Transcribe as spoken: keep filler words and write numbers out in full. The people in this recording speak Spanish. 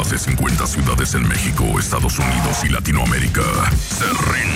más de cincuenta ciudades en México, Estados Unidos y Latinoamérica se rinden.